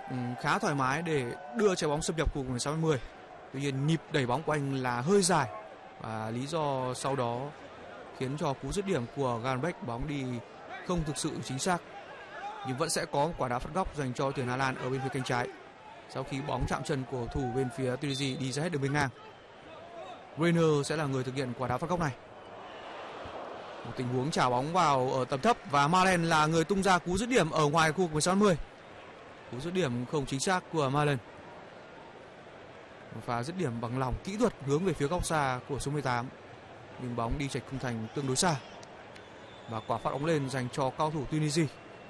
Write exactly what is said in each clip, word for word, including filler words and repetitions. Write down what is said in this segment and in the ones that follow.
khá thoải mái để đưa trái bóng xâm nhập khu vực mười sáu mét mười. Tuy nhiên nhịp đẩy bóng của anh là hơi dài và lý do sau đó khiến cho cú dứt điểm của Granbeck bóng đi không thực sự chính xác. Nhưng vẫn sẽ có một quả đá phạt góc dành cho tuyển Hà Lan ở bên phía cánh trái sau khi bóng chạm chân của thủ bên phía Tunisia đi ra hết đường biên ngang. Reiner sẽ là người thực hiện quả đá phạt góc này. Một tình huống trả bóng vào ở tầm thấp và Malen là người tung ra cú dứt điểm ở ngoài khu vực mười sáu mét mười. Cú dứt điểm không chính xác của Malen. Một pha dứt điểm bằng lòng kỹ thuật hướng về phía góc xa của số mười tám, nhưng bóng đi chệch khung thành tương đối xa và quả phát bóng lên dành cho cao thủ Tunisia.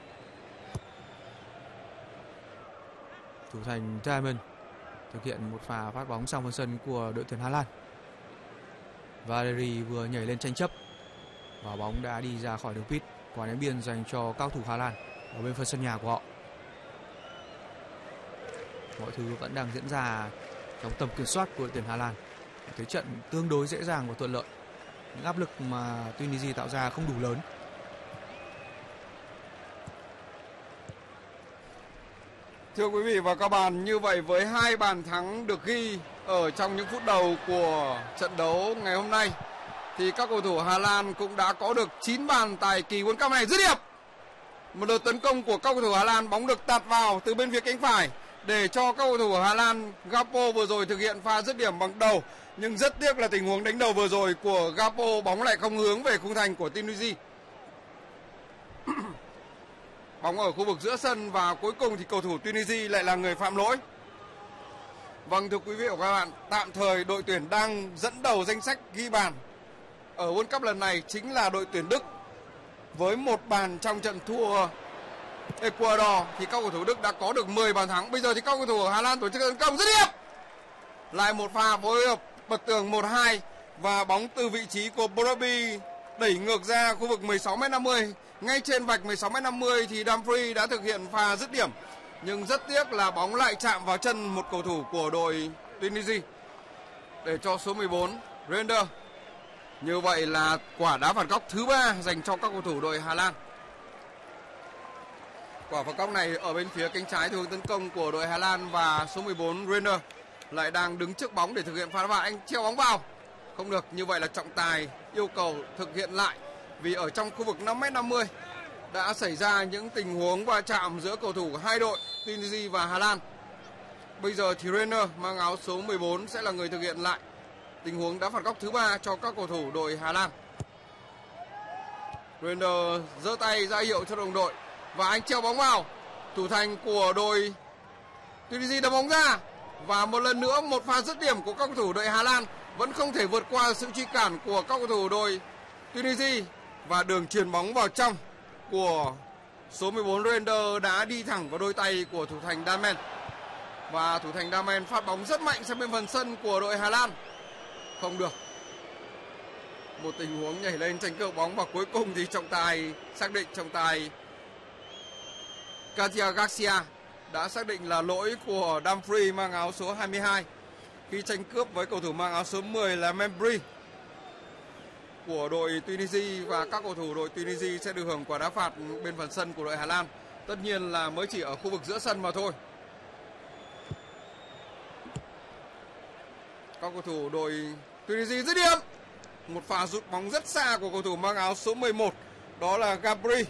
Thủ thành Diamond thực hiện một pha phát bóng sang phần sân của đội tuyển Hà Lan. Valeri vừa nhảy lên tranh chấp và bóng đã đi ra khỏi đường pit. Quả ném biên dành cho cao thủ Hà Lan ở bên phần sân nhà của họ. Mọi thứ vẫn đang diễn ra trong tầm kiểm soát của đội tuyển Hà Lan. Thế trận tương đối dễ dàng và thuận lợi. Những áp lực mà Tunisia tạo ra không đủ lớn. Thưa quý vị và các bạn, như vậy với hai bàn thắng được ghi ở trong những phút đầu của trận đấu ngày hôm nay thì các cầu thủ Hà Lan cũng đã có được chín bàn tại kỳ World Cup này. Dứt điểm. Một đợt tấn công của các cầu thủ Hà Lan, bóng được tạt vào từ bên phía cánh phải để cho các cầu thủ Hà Lan. Gakpo vừa rồi thực hiện pha dứt điểm bằng đầu, nhưng rất tiếc là tình huống đánh đầu vừa rồi của Gakpo, bóng lại không hướng về khung thành của Tunisia. Bóng ở khu vực giữa sân và cuối cùng thì cầu thủ Tunisia lại là người phạm lỗi. Vâng, thưa quý vị và các bạn, tạm thời đội tuyển đang dẫn đầu danh sách ghi bàn ở World Cup lần này chính là đội tuyển Đức. Với một bàn trong trận thua Ecuador thì các cầu thủ Đức đã có được mười bàn thắng. Bây giờ thì các cầu thủ Hà Lan tổ chức tấn công dứt điểm. Lại một pha phối hợp bật tường một hai và bóng từ vị trí của Brobbey đẩy ngược ra khu vực mười sáu mét năm mươi. Ngay trên vạch mười sáu mét năm mươi thì Dumfries đã thực hiện pha dứt điểm. Nhưng rất tiếc là bóng lại chạm vào chân một cầu thủ của đội Tunisia để cho số mười bốn Render. Như vậy là quả đá phạt góc thứ ba dành cho các cầu thủ đội Hà Lan. Quả phạt góc này ở bên phía cánh trái theo hướng tấn công của đội Hà Lan và số mười bốn Render lại đang đứng trước bóng để thực hiện pha đá phạt. Anh treo bóng vào. Không được, như vậy là trọng tài yêu cầu thực hiện lại vì ở trong khu vực năm mét năm mươi đã xảy ra những tình huống va chạm giữa cầu thủ hai đội Tunisia và Hà Lan. Bây giờ thì Renner mang áo số mười bốn sẽ là người thực hiện lại tình huống đá phạt góc thứ ba cho các cầu thủ đội Hà Lan. Renner giơ tay ra hiệu cho đồng đội và anh treo bóng vào. Thủ thành của đội Tunisia đá bóng ra và một lần nữa một pha dứt điểm của các cầu thủ đội Hà Lan vẫn không thể vượt qua sự truy cản của các cầu thủ đội Tunisia và đường chuyền bóng vào trong của số mười bốn Render đã đi thẳng vào đôi tay của thủ thành Damen. Và thủ thành Damen phát bóng rất mạnh sang bên phần sân của đội Hà Lan. Không được. Một tình huống nhảy lên tranh cướp bóng và cuối cùng thì trọng tài xác định trọng tài Katia Garcia đã xác định là lỗi của Dumfries mang áo số hai mươi hai khi tranh cướp với cầu thủ mang áo số mười là Membry của đội Tunisia, và các cầu thủ đội Tunisia sẽ được hưởng quả đá phạt bên phần sân của đội Hà Lan. Tất nhiên là mới chỉ ở khu vực giữa sân mà thôi. Các cầu thủ đội Tunisia dứt điểm. Một pha rút bóng rất xa của cầu thủ mang áo số mười một, đó là Gabri.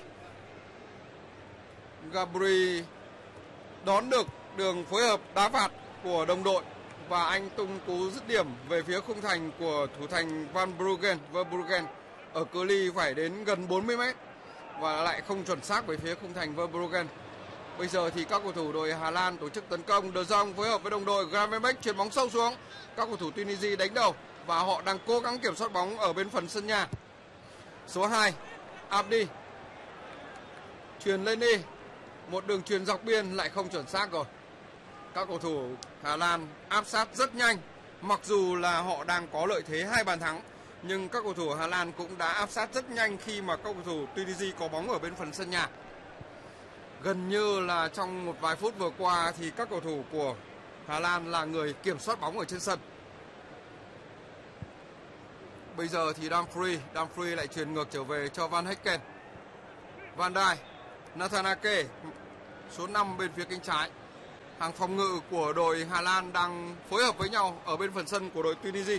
Gabri đón được đường phối hợp đá phạt của đồng đội và anh tung cú dứt điểm về phía khung thành của thủ thành Van Bruggen, Verbruggen ở cự ly phải đến gần bốn mươi mét và lại không chuẩn xác về phía khung thành Verbruggen. Bây giờ thì các cầu thủ đội Hà Lan tổ chức tấn công. De Jong phối hợp với đồng đội Gravenberch chuyền bóng sâu xuống. Các cầu thủ Tunisia đánh đầu và họ đang cố gắng kiểm soát bóng ở bên phần sân nhà. Số hai Abdi chuyền lên đi, một đường chuyền dọc biên lại không chuẩn xác rồi. Các cầu thủ Hà Lan áp sát rất nhanh, mặc dù là họ đang có lợi thế hai bàn thắng, nhưng các cầu thủ Hà Lan cũng đã áp sát rất nhanh khi mà các cầu thủ Tunisia có bóng ở bên phần sân nhà. Gần như là trong một vài phút vừa qua thì các cầu thủ của Hà Lan là người kiểm soát bóng ở trên sân. Bây giờ thì Dumfries, Dumfries lại chuyền ngược trở về cho Van Hekken. Van Dijk, Nathan Ake, số năm bên phía cánh trái. hàng phòng ngự của đội Hà Lan đang phối hợp với nhau ở bên phần sân của đội Tunisia.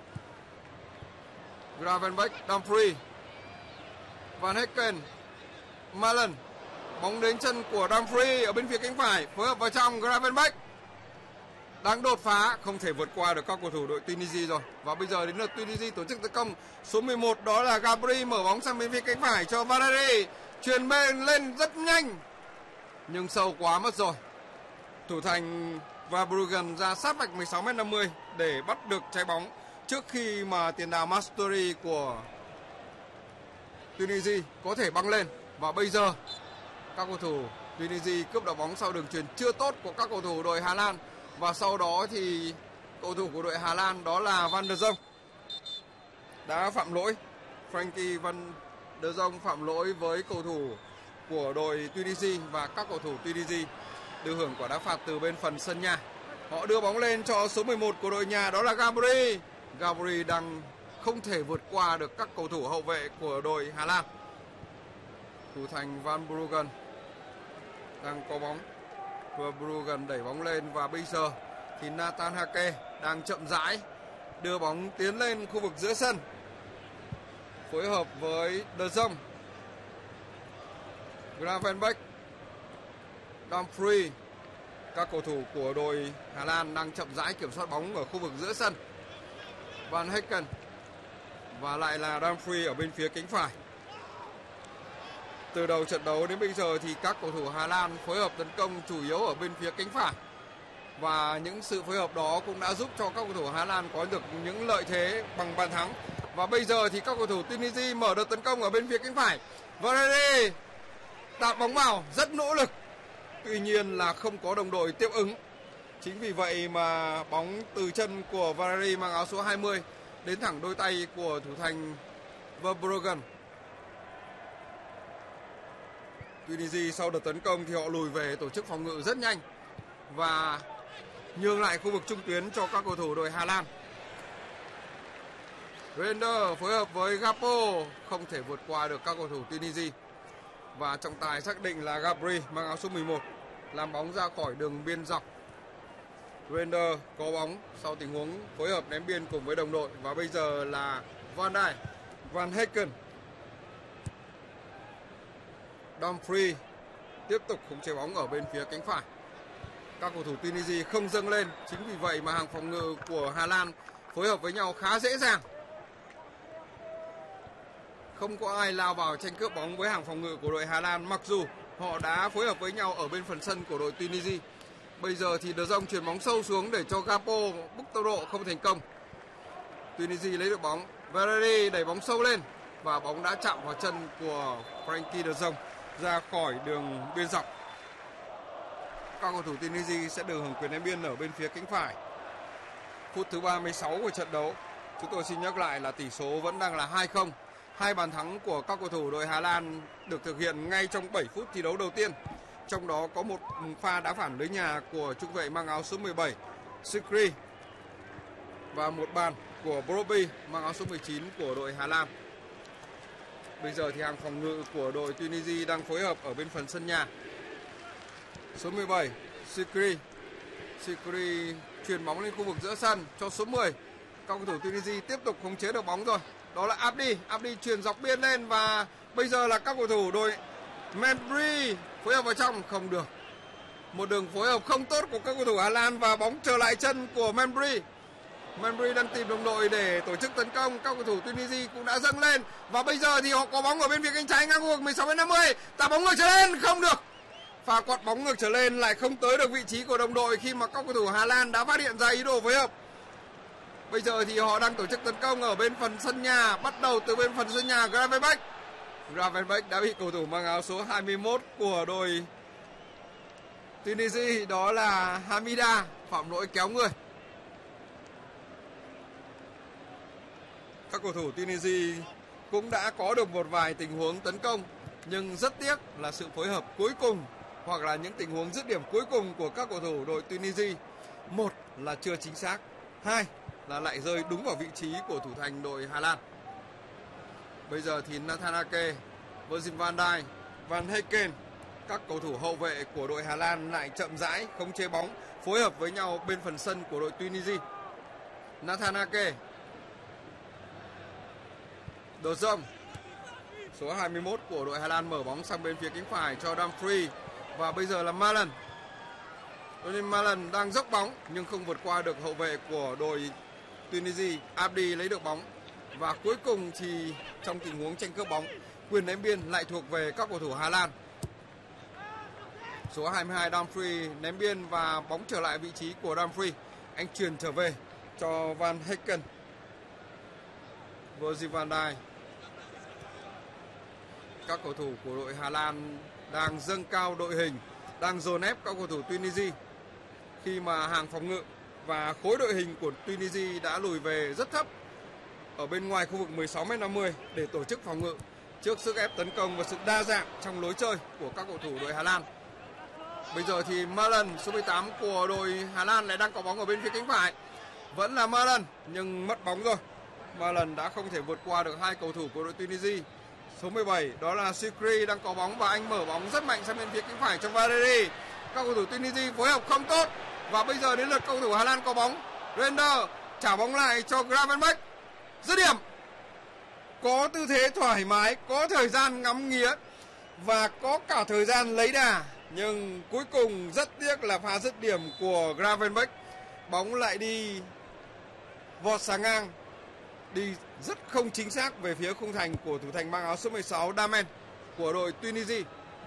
Gravenberch, Dumfries, Van Hekken, Malen. Bóng đến chân của Dumfries ở bên phía cánh phải, phối hợp vào trong. Gravenberch đang đột phá, không thể vượt qua được các cầu thủ đội Tunisia rồi. Và bây giờ đến lượt Tunisia tổ chức tấn công. Số mười một đó là Gabri mở bóng sang bên phía cánh phải cho Valeri. Chuyền bên lên rất nhanh, nhưng sâu quá mất rồi. Thủ thành Verbruggen ra sát vạch mười sáu mét năm mươi để bắt được trái bóng trước khi mà tiền đạo Mastori của Tunisia có thể băng lên. Và bây giờ các cầu thủ Tunisia cướp được bóng sau đường chuyền chưa tốt của các cầu thủ đội Hà Lan. Và sau đó thì cầu thủ của đội Hà Lan đó là Van der Zong đã phạm lỗi. Frankie Van der Zong phạm lỗi với cầu thủ của đội Tunisia và các cầu thủ Tunisia được hưởng quả đá phạt từ bên phần sân nhà. Họ đưa bóng lên cho số mười một của đội nhà đó là Gabri. Gabri đang không thể vượt qua được các cầu thủ hậu vệ của đội Hà Lan. Thủ thành Van Bruggen đang có bóng. Verbruggen đẩy bóng lên và bây giờ thì Nathan Ake đang chậm rãi đưa bóng tiến lên khu vực giữa sân, phối hợp với De Jong, Gravenberch, Dumfries. Các cầu thủ của đội Hà Lan đang chậm rãi kiểm soát bóng ở khu vực giữa sân. Van Hekken và lại là Dumfries ở bên phía cánh phải. Từ đầu trận đấu đến bây giờ thì các cầu thủ Hà Lan phối hợp tấn công chủ yếu ở bên phía cánh phải. Và những sự phối hợp đó cũng đã giúp cho các cầu thủ Hà Lan có được những lợi thế bằng bàn thắng. Và bây giờ thì các cầu thủ Tunisia mở đợt tấn công ở bên phía cánh phải. Valeri tạt bóng vào rất nỗ lực, tuy nhiên là không có đồng đội tiếp ứng. Chính vì vậy mà bóng từ chân của Valeri mang áo số hai mươi đến thẳng đôi tay của thủ thành Verbruggen. Tunisia sau đợt tấn công thì họ lùi về tổ chức phòng ngự rất nhanh và nhường lại khu vực trung tuyến cho các cầu thủ đội Hà Lan. Render phối hợp với Gapo không thể vượt qua được các cầu thủ Tunisia. Và trọng tài xác định là Gabri mang áo số mười một làm bóng ra khỏi đường biên dọc. Render có bóng sau tình huống phối hợp ném biên cùng với đồng đội. Và bây giờ là Van Dijk, Van Hekken, Dumfries tiếp tục khống chế bóng ở bên phía cánh phải. Các cầu thủ Tunisia không dâng lên, chính vì vậy mà hàng phòng ngự của Hà Lan phối hợp với nhau khá dễ dàng. Không có ai lao vào tranh cướp bóng với hàng phòng ngự của đội Hà Lan, mặc dù họ đã phối hợp với nhau ở bên phần sân của đội Tunisia. Bây giờ thì De Jong chuyền bóng sâu xuống để cho Gapo bức tốc độ không thành công. Tunisia lấy được bóng, Valeri đẩy bóng sâu lên và bóng đã chạm vào chân của Frankie De Jong ra khỏi đường biên dọc. Các cầu thủ Tunisia sẽ được hưởng quyền ném biên ở bên phía cánh phải. Phút thứ ba mươi sáu của trận đấu. Chúng tôi xin nhắc lại là tỷ số vẫn đang là hai không. Hai bàn thắng của các cầu thủ đội Hà Lan được thực hiện ngay trong bảy phút thi đấu đầu tiên. Trong đó có một pha đá phản lưới nhà của trung vệ mang áo số mười bảy Sikri và một bàn của Brobbey mang áo số mười chín của đội Hà Lan. Bây giờ thì hàng phòng ngự của đội Tunisia đang phối hợp ở bên phần sân nhà. Số mười bảy Sikri Sikri chuyền bóng lên khu vực giữa sân cho số mười. Các cầu thủ Tunisia tiếp tục khống chế được bóng rồi. Đó là Abdi, Abdi chuyền dọc biên lên và bây giờ là các cầu thủ đội Membry phối hợp vào trong không được. Một đường phối hợp không tốt của các cầu thủ Hà Lan và bóng trở lại chân của Membry. Membry đang tìm đồng đội để tổ chức tấn công. Các cầu thủ Tunisia cũng đã dâng lên và bây giờ thì họ có bóng ở bên phía cánh trái ngang khu vực mười sáu mét năm mươi. Tạt bóng ngược trở lên không được. Pha quạt bóng ngược trở lên lại không tới được vị trí của đồng đội khi mà các cầu thủ Hà Lan đã phát hiện ra ý đồ phối hợp. Bây giờ thì họ đang tổ chức tấn công ở bên phần sân nhà, bắt đầu từ bên phần sân nhà. Gravenberch Gravenberch đã bị cầu thủ mang áo số hai mươi mốt của đội Tunisia đó là Hamida phạm lỗi kéo người. Các cầu thủ Tunisia cũng đã có được một vài tình huống tấn công, nhưng rất tiếc là sự phối hợp cuối cùng hoặc là những tình huống dứt điểm cuối cùng của các cầu thủ đội Tunisia, một là chưa chính xác, hai là lại rơi đúng vào vị trí của thủ thành đội Hà Lan. Bây giờ thì Nathan Ake, Virgil van Dijk, Van Hekken, Các cầu thủ hậu vệ của đội Hà Lan lại chậm rãi khống chế bóng, phối hợp với nhau bên phần sân của đội Tunisia. Nathan Ake, De Jong, số hai mươi mốt của đội Hà Lan mở bóng sang bên phía cánh phải cho Dumfries và bây giờ là Malen. Nên Malen đang dốc bóng nhưng không vượt qua được hậu vệ của đội Tunisia. Abdi lấy được bóng và cuối cùng thì trong tình huống tranh cướp bóng, quyền ném biên lại thuộc về các cầu thủ Hà Lan. Số hai mươi hai Dumfries ném biên và bóng trở lại vị trí của Dumfries. Anh truyền trở về cho Van Hekken. Virgil van Dijk. Các cầu thủ của đội Hà Lan đang dâng cao đội hình, đang dồn ép các cầu thủ Tunisia khi mà hàng phòng ngự và khối đội hình của Tunisia đã lùi về rất thấp ở bên ngoài khu vực mười sáu mét năm mươi để tổ chức phòng ngự trước sức ép tấn công và sự đa dạng trong lối chơi của các cầu thủ đội Hà Lan. Bây giờ thì Malen, số mười tám của đội Hà Lan lại đang có bóng ở bên phía cánh phải. Vẫn là Malen nhưng mất bóng rồi. Malen đã không thể vượt qua được hai cầu thủ của đội Tunisia. Số mười bảy đó là Sikri đang có bóng và anh mở bóng rất mạnh sang bên phía cánh phải cho Valeri. Các cầu thủ Tunisia phối hợp không tốt và bây giờ đến lượt cầu thủ Hà Lan có bóng. Render trả bóng lại cho Gravenberch. Dứt điểm. Có tư thế thoải mái, có thời gian ngắm nghía và có cả thời gian lấy đà, nhưng cuối cùng rất tiếc là pha dứt điểm của Gravenberch. Bóng lại đi vọt sang ngang, đi rất không chính xác về phía khung thành của thủ thành mang áo số mười sáu Damen của đội Tunisia.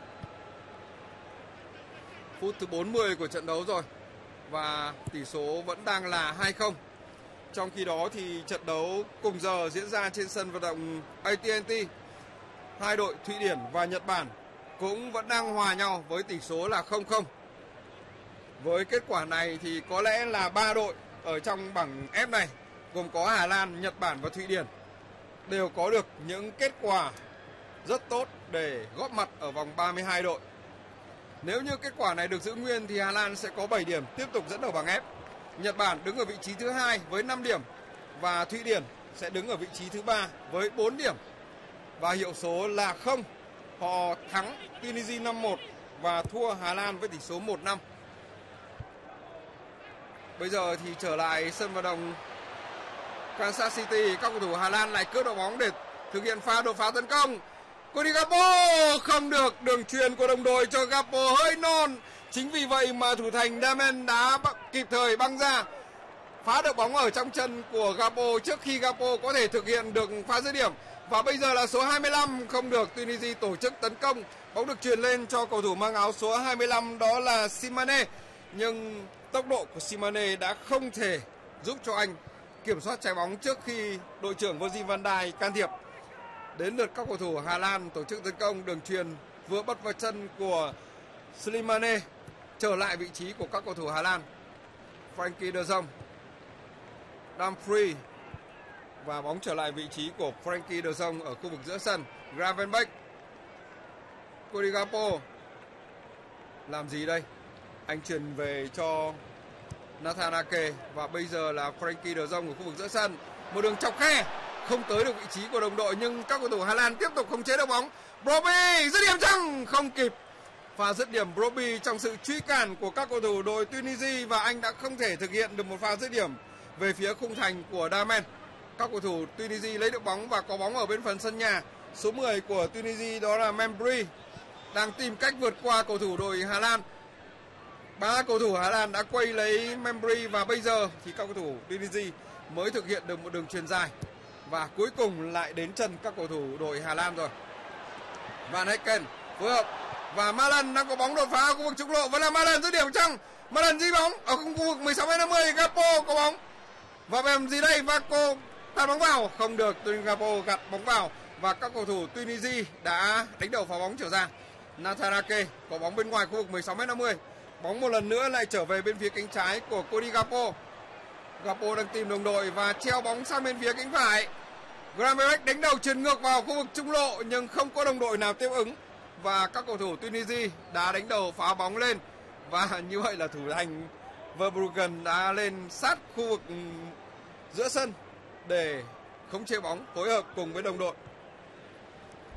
Phút thứ bốn mươi của trận đấu rồi và tỷ số vẫn đang là hai không. Trong khi đó thì trận đấu cùng giờ diễn ra trên sân vận động a tê and tê. Hai đội Thụy Điển và Nhật Bản cũng vẫn đang hòa nhau với tỷ số là không không. Với kết quả này thì có lẽ là ba đội ở trong bảng F này gồm có Hà Lan, Nhật Bản và Thụy Điển đều có được những kết quả rất tốt để góp mặt ở vòng ba mươi hai đội. Nếu như kết quả này được giữ nguyên thì Hà Lan sẽ có bảy điểm tiếp tục dẫn đầu bảng F. Nhật Bản đứng ở vị trí thứ hai với năm điểm và Thụy Điển sẽ đứng ở vị trí thứ ba với bốn điểm. Và hiệu số là không. Họ thắng Tunisia năm một và thua Hà Lan với tỷ số một năm. Bây giờ thì trở lại sân vận động Kansas City, các cầu thủ Hà Lan lại cướp được bóng để thực hiện pha đột phá tấn công. Cody Gakpo không được, đường chuyền của đồng đội cho Gakpo hơi non. Chính vì vậy mà thủ thành Damen đã kịp thời băng ra, phá được bóng ở trong chân của Gakpo trước khi Gakpo có thể thực hiện được pha dứt điểm. Và bây giờ là số hai mươi lăm không được, Tunisia tổ chức tấn công. Bóng được chuyền lên cho cầu thủ mang áo số hai mươi lăm đó là Simane. Nhưng tốc độ của Simane đã không thể giúp cho anh kiểm soát trái bóng trước khi đội trưởng Virgil van Dijk can thiệp. Đến lượt các cầu thủ Hà Lan tổ chức tấn công, đường chuyền vừa bắt vào chân của Slimane, trở lại vị trí của các cầu thủ Hà Lan. Frenkie de Jong, Dumfries và bóng trở lại vị trí của Frenkie de Jong ở khu vực giữa sân. Gravenberch, Cody Gakpo làm gì đây? Anh truyền về cho Nathan Ake và bây giờ là Frenkie de Jong ở khu vực giữa sân. Một đường chọc khe, không tới được vị trí của đồng đội nhưng các cầu thủ Hà Lan tiếp tục khống chế được bóng. Brobbey dứt điểm chăng? Không kịp. Pha dứt điểm Brobbey trong sự truy cản của các cầu thủ đội Tunisia và anh đã không thể thực hiện được một pha dứt điểm về phía khung thành của Damen. Các cầu thủ Tunisia lấy được bóng và có bóng ở bên phần sân nhà. Số mười của Tunisia đó là Membry đang tìm cách vượt qua cầu thủ đội Hà Lan. Ba cầu thủ Hà Lan đã quay lấy Membry và bây giờ thì các cầu thủ Tunisia mới thực hiện được một đường chuyền dài và cuối cùng lại đến chân các cầu thủ đội Hà Lan rồi. Van Hekken phối hợp và Malen đang có bóng đột phá ở khu vực trung lộ, vẫn là Malen dứt điểm chăng? Malen di bóng ở khu vực mười sáu mét năm mươi, Gakpo có bóng và làm gì đây? Gakpo tạt bóng vào, không được, Gakpo gặt bóng vào và các cầu thủ Tunisia đã đánh đầu phá bóng trở ra. Nathan Ake có bóng bên ngoài khu vực mười sáu mét năm mươi, bóng một lần nữa lại trở về bên phía cánh trái của Cody Gakpo. Gakpo đang tìm đồng đội và treo bóng sang bên phía cánh phải. Gravenberch đánh đầu chuyền ngược vào khu vực trung lộ nhưng không có đồng đội nào tiếp ứng và các cầu thủ Tunisia đã đánh đầu phá bóng lên và như vậy là thủ thành Verbruggen đã lên sát khu vực giữa sân để khống chế bóng phối hợp cùng với đồng đội.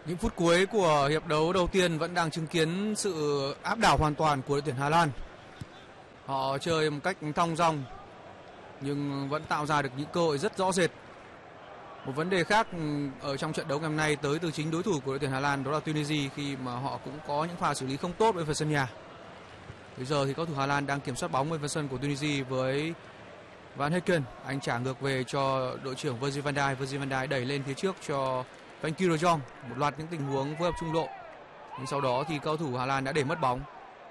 Những phút cuối của hiệp đấu đầu tiên vẫn đang chứng kiến sự áp đảo hoàn toàn của đội tuyển Hà Lan. Họ chơi một cách thong dong nhưng vẫn tạo ra được những cơ hội rất rõ rệt. Một vấn đề khác ở trong trận đấu ngày hôm nay tới từ chính đối thủ của đội tuyển Hà Lan, đó là Tunisia, khi mà họ cũng có những pha xử lý không tốt bên phần sân nhà. Bây giờ thì cầu thủ Hà Lan đang kiểm soát bóng bên phần sân của Tunisia với Van Hekken. Anh trả ngược về cho đội trưởng Virgil van Dijk. Virgil van Dijk đẩy lên phía trước cho Frenkie de Jong. Một loạt những tình huống phối hợp trung lộ. Nhưng sau đó thì cầu thủ Hà Lan đã để mất bóng.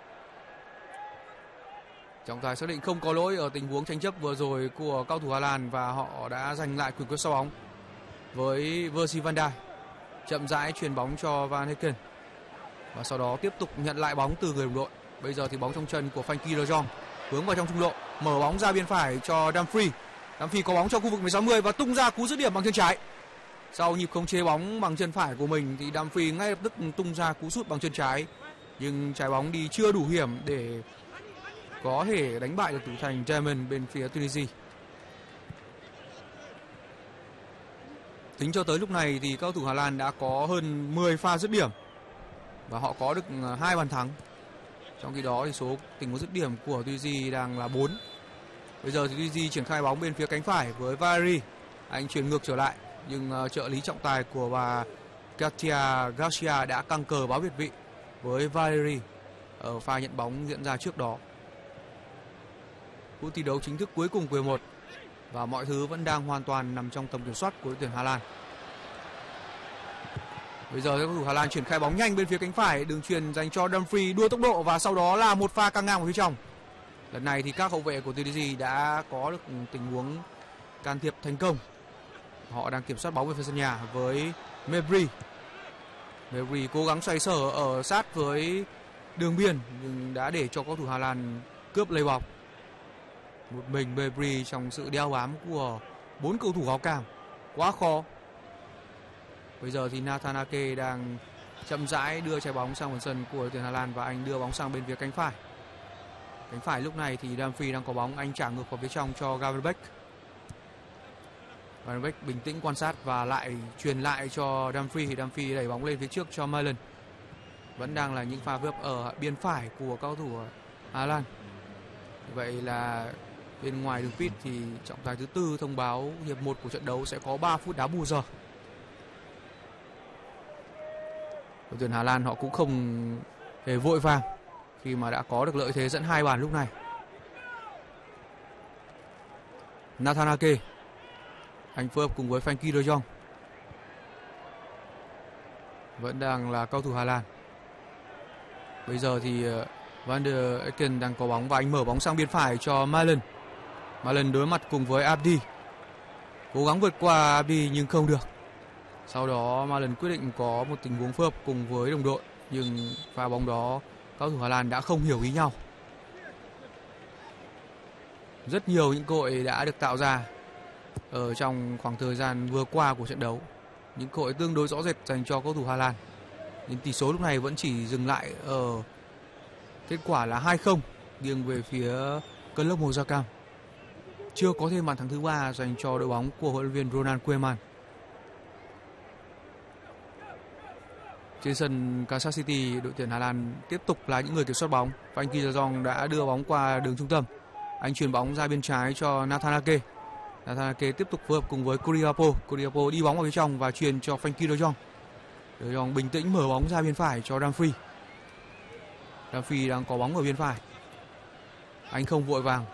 Trọng tài xác định không có lỗi ở tình huống tranh chấp vừa rồi của cầu thủ Hà Lan và họ đã giành lại quyền kiểm soát bóng với Virgil van Dijk. Chậm rãi chuyền bóng cho Van Hekken và sau đó tiếp tục nhận lại bóng từ người đồng đội. Bây giờ thì bóng trong chân của Frenkie de Jong hướng vào trong trung lộ, mở bóng ra biên phải cho Dumfries. Dumfries có bóng trong khu vực mười sáu mươi và tung ra cú dứt điểm bằng chân trái. Sau nhịp khống chế bóng bằng chân phải của mình thì Dumfries ngay lập tức tung ra cú sút bằng chân trái, nhưng trái bóng đi chưa đủ hiểm để có thể đánh bại được thủ thành Diamond bên phía Tunisia. Tính cho tới lúc này thì cầu thủ Hà Lan đã có hơn mười pha dứt điểm và họ có được hai bàn thắng. Trong khi đó thì số tình huống dứt điểm của Tunisia đang là bốn. Bây giờ thì Tunisia triển khai bóng bên phía cánh phải với Valeri. Anh chuyển ngược trở lại nhưng trợ lý trọng tài của bà Katia Garcia đã căng cờ báo việt vị với Valeri ở pha nhận bóng diễn ra trước đó. Phút thi đấu chính thức cuối cùng của hiệp một và mọi thứ vẫn đang hoàn toàn nằm trong tầm kiểm soát của đội tuyển Hà Lan. Bây giờ cầu thủ Hà Lan triển khai bóng nhanh bên phía cánh phải, đường chuyền dành cho Dumfries, đua tốc độ và sau đó là một pha căng ngang vào phía trong. Lần này thì các hậu vệ của Tunisia đã có được tình huống can thiệp thành công. Họ đang kiểm soát bóng bên phía sân nhà với Mebri. Mebri cố gắng xoay sở ở sát với đường biên nhưng đã để cho cầu thủ Hà Lan cướp lấy bóng. Một mình Mebri trong sự đeo bám của bốn cầu thủ áo cam quá khó. Bây giờ thì Nathan Ake đang chậm rãi đưa trái bóng sang phần sân của đội tuyển Hà Lan và anh đưa bóng sang bên phía cánh phải. Cánh phải lúc này thì Dumfries đang có bóng, anh trả ngược vào phía trong cho Gavenbeck. Gavenbeck bình tĩnh quan sát và lại truyền lại cho Dumfries. Dumfries đẩy bóng lên phía trước cho Malen. Vẫn đang là những pha phối hợp ở biên phải của cầu thủ Hà Lan. Vậy là bên ngoài đường pit thì trọng tài thứ tư thông báo hiệp một của trận đấu sẽ có ba phút đá bù giờ. Đội tuyển Hà Lan họ cũng không hề vội vàng khi mà đã có được lợi thế dẫn hai bàn lúc này. Nathan Ake, anh phối hợp cùng với Frenkie de Jong. Vẫn đang là cầu thủ Hà Lan. Bây giờ thì Van der Eycken đang có bóng và anh mở bóng sang biên phải cho Malen. Malen đối mặt cùng với Abdi. Cố gắng vượt qua Abdi nhưng không được. Sau đó Malen quyết định có một tình huống phối hợp cùng với đồng đội, nhưng pha bóng đó cầu thủ Hà Lan đã không hiểu ý nhau. Rất nhiều những cơ hội đã được tạo ra ở trong khoảng thời gian vừa qua của trận đấu. Những cơ hội tương đối rõ rệt dành cho cầu thủ Hà Lan. Nhưng tỷ số lúc này vẫn chỉ dừng lại ở kết quả là hai không nghiêng về phía cơn lốc màu da cam. Chưa có thêm bàn thắng thứ ba dành cho đội bóng của huấn luyện viên Ronald Koeman. Trên sân Kansas City, đội tuyển Hà Lan tiếp tục là những người kiểm soát bóng. Frenkie de Jong đã đưa bóng qua đường trung tâm. Anh chuyền bóng ra bên trái cho Nathan Ake. Nathan Ake tiếp tục phối hợp cùng với Kuriapo. Kuriapo đi bóng vào phía trong và chuyền cho Frenkie de Jong. De Jong bình tĩnh mở bóng ra bên phải cho Dumfries. Dumfries đang có bóng ở bên phải. Anh không vội vàng,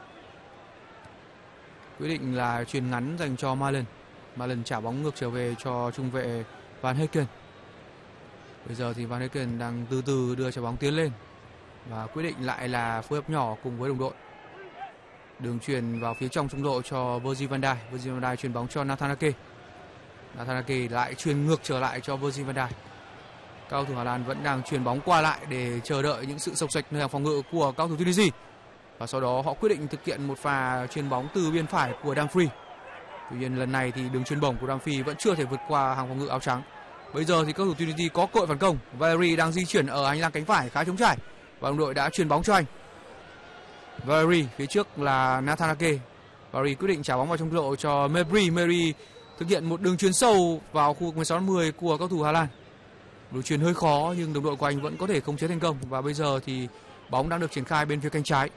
quyết định là chuyền ngắn dành cho Malen. Malen trả bóng ngược trở về cho trung vệ Van Hekken. Bây giờ thì Van Hekken đang từ từ đưa trái bóng tiến lên và quyết định lại là phối hợp nhỏ cùng với đồng đội. Đường chuyền vào phía trong trung lộ cho Virgil van Dijk. Virgil van Dijk chuyền bóng cho Nathan Ake. Nathan Ake lại chuyền ngược trở lại cho Virgil van Dijk. Cầu thủ Hà Lan vẫn đang chuyền bóng qua lại để chờ đợi những sự sộc sạch nơi hàng phòng ngự của cầu thủ Tunisia. Và sau đó họ quyết định thực hiện một pha chuyền bóng từ biên phải của Dumfries. Tuy nhiên lần này thì đường chuyền bổng của Dumfries vẫn chưa thể vượt qua hàng phòng ngự áo trắng. Bây giờ thì cầu thủ Tunisia có cơ hội phản công. Valeri đang di chuyển ở hành lang cánh phải khá trống trải và đồng đội đã chuyền bóng cho anh. Valeri phía trước là Nathan Ake. Valeri quyết định trả bóng vào trong lộ cho Mebri. Mebri thực hiện một đường chuyền sâu vào khu vực mười sáu mười của cầu thủ Hà Lan. Đường chuyền hơi khó nhưng đồng đội của anh vẫn có thể khống chế thành công, và bây giờ thì bóng đang được triển khai bên phía cánh trái.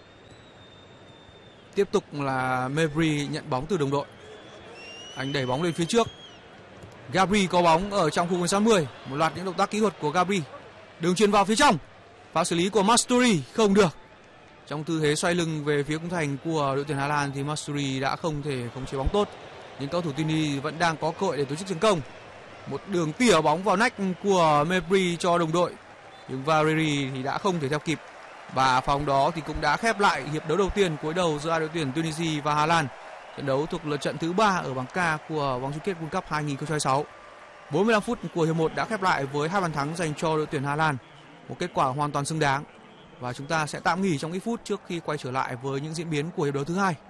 Tiếp tục là Mabry nhận bóng từ đồng đội. Anh đẩy bóng lên phía trước. Gabry có bóng ở trong khu vực sáu mươi. Một loạt những động tác kỹ thuật của Gabry. Đường chuyền vào phía trong. Pha xử lý của Masturi không được. Trong tư thế xoay lưng về phía khung thành của đội tuyển Hà Lan thì Masturi đã không thể khống chế bóng tốt. Nhưng cầu thủ Tunisia vẫn đang có cơ hội để tổ chức tấn công. Một đường tỉa bóng vào nách của Mabry cho đồng đội. Nhưng Valeri thì đã không thể theo kịp. Và pha bóng đó thì cũng đã khép lại hiệp đấu đầu tiên cuối đầu giữa đội tuyển Tunisia và Hà Lan. Trận đấu thuộc lượt trận thứ ba ở bảng K của vòng chung kết World Cup hai không hai sáu. bốn mươi lăm phút của hiệp một đã khép lại với hai bàn thắng dành cho đội tuyển Hà Lan. Một kết quả hoàn toàn xứng đáng. Và chúng ta sẽ tạm nghỉ trong ít phút trước khi quay trở lại với những diễn biến của hiệp đấu thứ hai.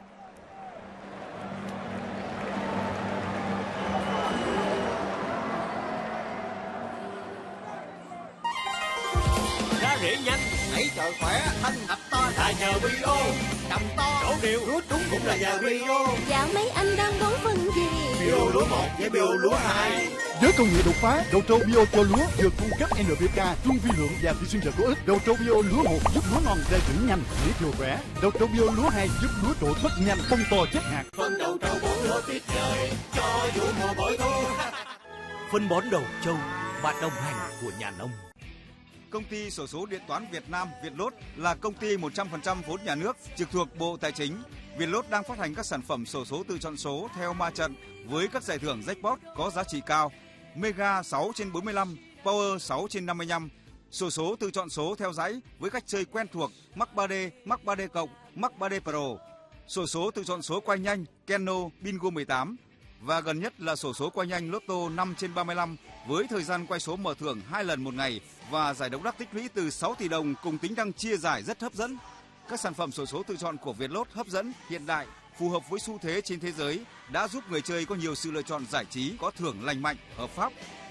Ra rễ nhanh, nảy trời khỏe, thanh thạch to là nhờ bê o. cầm to, Đổ đều, rút đúng cũng là nhờ bê o. Dạo mấy anh đang bón phân gì? bê o lúa một với bê o lúa hai. Với công nghệ đột phá, đầu trâu bio cho lúa vừa cung cấp en pê ca, trung vi lượng và vi sinh vật có ích. Đầu trâu bio lúa một giúp lúa non ra trưởng nhanh, để thừa khỏe. Đầu trâu bio lúa hai giúp lúa trổ mất nhanh, bông to chất hạt. Phân đầu trâu bón lúa tuyệt vời, cho vụ mùa bội thu. Phân bón đầu trâu, bạn đồng hành của nhà nông. Công ty xổ số điện toán Việt Nam Vietlott là công ty một trăm phần trăm vốn nhà nước trực thuộc Bộ Tài chính. Vietlott đang phát hành các sản phẩm xổ số tự chọn số theo ma trận với các giải thưởng jackpot có giá trị cao: Mega sáu trên bốn mươi lăm, Power sáu trên năm mươi lăm. Xổ số tự chọn số theo dãy với cách chơi quen thuộc: mắc ba D, mắc ba D cộng, mắc ba D Pro. Xổ số tự chọn số quay nhanh Keno Bingo mười tám. Và gần nhất là xổ số quay nhanh Lotto năm trên ba mươi lăm với thời gian quay số mở thưởng hai lần một ngày và giải độc đắc tích lũy từ sáu tỷ đồng cùng tính năng chia giải rất hấp dẫn. Các sản phẩm xổ số tự chọn của Vietlott hấp dẫn, hiện đại, phù hợp với xu thế trên thế giới đã giúp người chơi có nhiều sự lựa chọn giải trí có thưởng lành mạnh, hợp pháp.